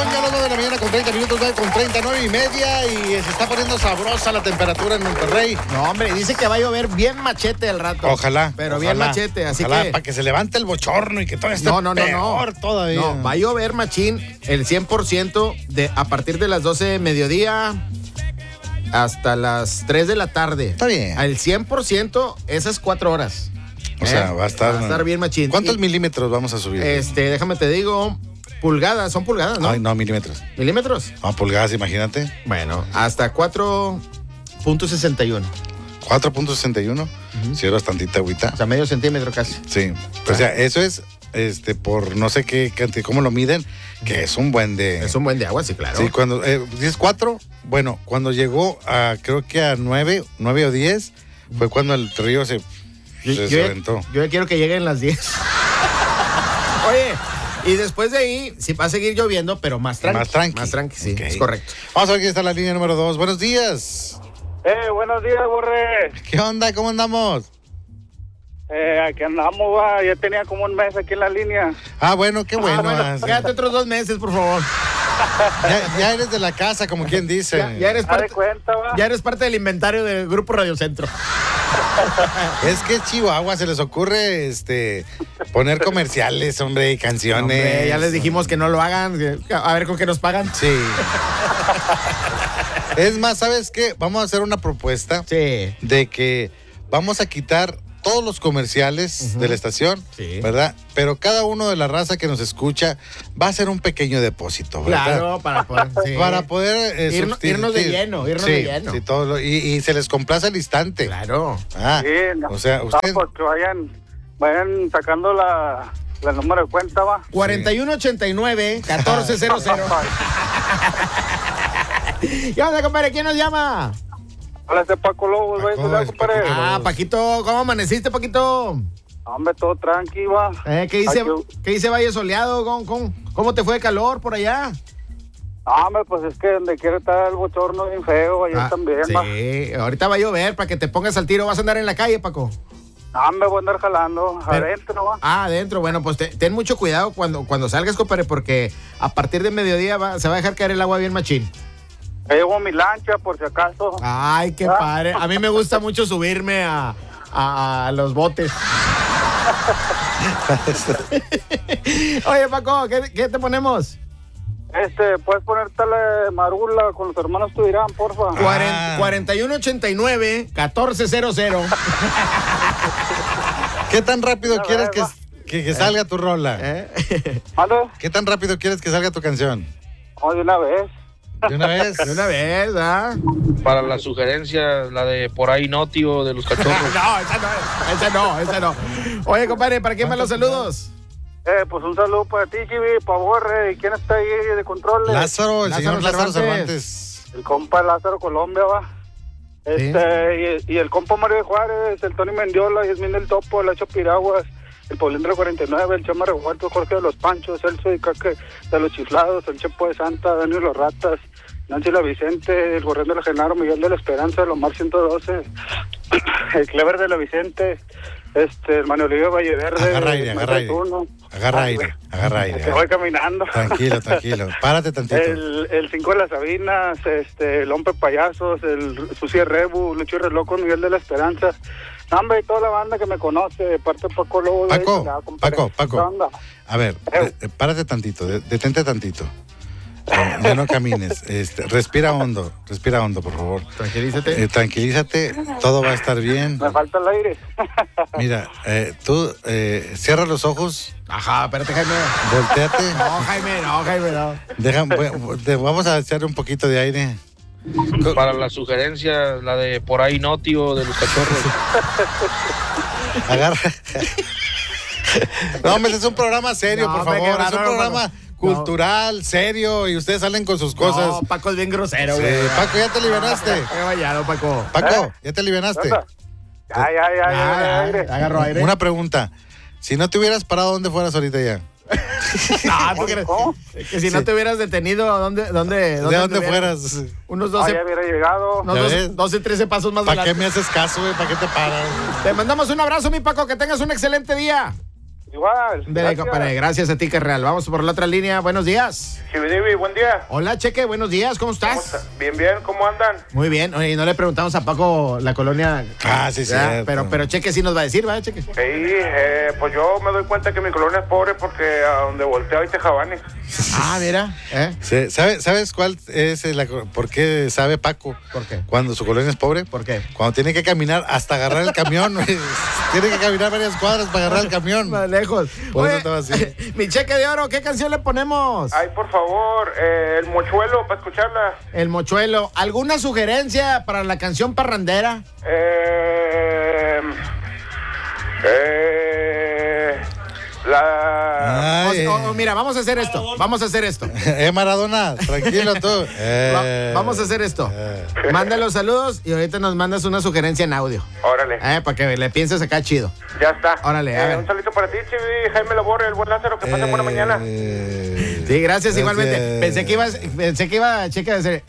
ya las 9 de la mañana con 30 minutos, 9 con 30, 9:30 y se está poniendo sabrosa la temperatura en Monterrey. No, hombre, dice que va a llover bien machete al rato. Ojalá. Pero bien machete, así ojalá, que... para que se levante el bochorno y que todo esté peor todavía. No, va a llover machín el 100% a partir de las 12 de mediodía hasta las 3 de la tarde. Está bien. Al 100% esas 4 horas. O sea, va a estar bien machín. ¿Cuántos milímetros vamos a subir? Déjame te digo, pulgadas, son pulgadas, ¿no? Ay, no, milímetros. ¿Milímetros? No, pulgadas, imagínate. Bueno, hasta 4.61. 4.61. Sí, es bastantita agüita. O sea, medio centímetro casi. Sí. O sea, eso es por no sé qué, cómo lo miden, que es un buen de... Es un buen de agua, sí, claro. Sí, cuando dices 4, bueno, cuando llegó a, creo que a 9 o 10, fue cuando el río se aventó. Yo ya quiero que lleguen las 10. Oye, y después de ahí, sí va a seguir lloviendo, pero más tranqui. Más tranqui, sí, Okay. Es correcto. Vamos a ver quién está en la línea número 2. Buenos días. Buenos días, Borre. ¿Qué onda? ¿Cómo andamos? Aquí andamos, va. Ya tenía como un mes aquí en la línea. Ah, bueno, qué bueno. Quédate otros 2 meses, por favor. Ya eres de la casa, como quien dice. Ya eres parte, cuenta, va. ya eres parte del inventario del Grupo Radio Centro. Es que Chihuahua se les ocurre poner comerciales, hombre, y canciones. Hombre, ya les dijimos que no lo hagan. A ver con qué nos pagan. Sí. Es más, ¿sabes qué? Vamos a hacer una propuesta de que vamos a quitar todos los comerciales de la estación, ¿verdad? Pero cada uno de la raza que nos escucha va a hacer un pequeño depósito, ¿verdad? Claro, para poder irnos de lleno, Sí, todo y se les complace al instante. Claro. Sí, o sea, usted... porque vayan sacando el número de cuenta, va. 4189-1400. ¿Qué onda, compadre? ¿Quién nos llama? Hola, Paco Lobos, güey. Paquito. Paquito, ¿cómo amaneciste, Paquito? Hombre, todo tranqui, va. ¿Qué dice Valle Soleado? ¿Cómo te fue de calor por allá? Hombre, pues es que donde quiere estar el bochorno bien feo, allá también, va. Sí, ahorita va a llover, para que te pongas al tiro. ¿Vas a andar en la calle, Paco? Me voy a andar jalando adentro, va. Adentro, bueno, pues ten mucho cuidado cuando salgas, compadre, porque a partir de mediodía se va a dejar caer el agua bien machín. Llevo mi lancha, por si acaso. Ay, qué padre. A mí me gusta mucho subirme a los botes. Oye, Paco, ¿qué te ponemos? Puedes ponerte la marula con los hermanos Tuirán, porfa. 4189-1400. ¿Qué tan rápido quieres que salga tu rola? ¿Qué tan rápido quieres que salga tu canción? De una vez. ¿De una vez? De una vez, ¿ah? Para la sugerencia, la de por ahí no, tío, de los cachorros. Esa no. Oye, compadre, ¿para quién van los saludos? Pues un saludo para ti, Chibi, para Borre. ¿Y quién está ahí de control? Lázaro, señor Lázaro Cervantes. El compa Lázaro Colombia, va. Y el compa Mario de Juárez, el Tony Mendiola, Yasmín del Topo, el Hacho Piraguas, el Paulín de la 49, el Chama Revuelto, Jorge de los Panchos, Celso y Caque de los Chiflados, el Chepo de Santa, Daniel Los Ratas, Nancy La Vicente, el Gorrión de la Genaro, Miguel de la Esperanza, el Omar 112, el Clever de la Vicente, el Manuelillo Valle Verde. Agarra aire. Que voy caminando. Tranquilo. Párate tantito. El 5 de las Sabinas, el Hombre Payasos, el Susi Rebu, Lucho y Reloco, Miguel de la Esperanza. Hombre, y toda la banda que me conoce, de parte de Paco Lobo. Paco. A ver, párate tantito, detente tantito. Ya no camines. Respira hondo, por favor. Tranquilízate, todo va a estar bien. Me falta el aire. Mira, tú cierra los ojos. Ajá, espérate, Jaime. Voltéate. No, Jaime, no. Vamos a echar un poquito de aire. Para la sugerencia, la de por ahí no, tío, de los cachorros. Agarra. No, hombre, es un programa serio, por favor. Es un programa cultural, serio, y ustedes salen con sus cosas. No, Paco es bien grosero, güey. Sí, Paco, ya te alivianaste. Qué vallado, Paco. Paco, ya te alivianaste. Ya. Agarró aire. Una pregunta. Si no te hubieras parado, ¿dónde fueras ahorita ya? ¿Tú crees? Que si no te hubieras detenido, ¿de dónde fueras? Unos 12. Ya hubiera llegado. Unos 12, 13 pasos más adelante. ¿Para qué me haces caso, güey? ¿Para qué te paras? Te mandamos un abrazo, mi Paco. Que tengas un excelente día. Igual. Dale, compadre, gracias a ti, carnal. Vamos por la otra línea. Buenos días. Chividivi, buen día. Hola, Cheque, buenos días. ¿Cómo estás? Bien, bien. ¿Cómo andan? Muy bien. Oye, no le preguntamos a Paco la colonia. Sí, sí. Pero Cheque sí nos va a decir, ¿va, Cheque? Sí, pues yo me doy cuenta que mi colonia es pobre porque a donde volteo hay tejabanes. Mira. Sí, ¿sabes cuál es por qué sabe Paco? ¿Por qué? Cuando su colonia es pobre. ¿Por qué? Cuando tiene que caminar hasta agarrar el camión. Tiene que caminar varias cuadras para agarrar el camión. Más lejos. Por eso estaba así. Mi Cheque de oro, ¿qué canción le ponemos? Ay, por favor, el mochuelo para escucharla. El mochuelo. ¿Alguna sugerencia para la canción parrandera? Mira, vamos a hacer esto. Maradona, tranquilo tú. Vamos a hacer esto. Manda los saludos y ahorita nos mandas una sugerencia en audio. Órale. Para que le pienses acá chido. Ya está. Órale, a ver. Un saludito para ti, Chivi, Jaime Laborde, el buen Lázaro, que pase buena mañana. Sí, gracias igualmente. Pensé que iba Cheque a decir.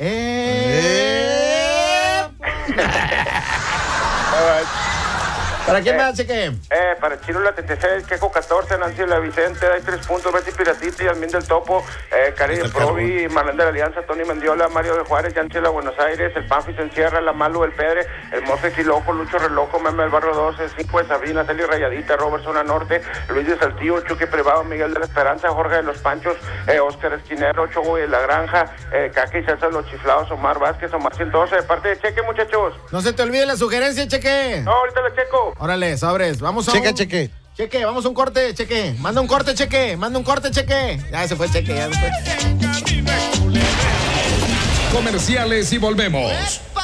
¿Para quién más, Cheque? Para Chiro la 36, Quejo 14, Nancy la Vicente, hay 3 puntos, Betty Piratita, Yasmín del Topo, Cari de Provi, Marlene de la Alianza, Tony Mendiola, Mario de Juárez, Yanchi la Buenos Aires, el Panfi se encierra, la Malu, el Pedre, el Mofe Quiloco, Lucho Relojo, Meme del Barrio 12, 5 de Sabrina, Celi Rayadita, Robert Zona Norte, Luis de Saltillo, Chuque Privado, Miguel de la Esperanza, Jorge de los Panchos, Oscar Esquinero, Chogo de la Granja, Caca y César Los Chiflados, Omar Vázquez, Omar 112, de parte de Cheque, muchachos. No se te olvide la sugerencia, Cheque. No, ahorita la checo. Órale, sobres. Vamos a Cheque. Cheque, vamos a un corte, Cheque. Manda un corte, Cheque. Ya se fue, Cheque. Comerciales y volvemos.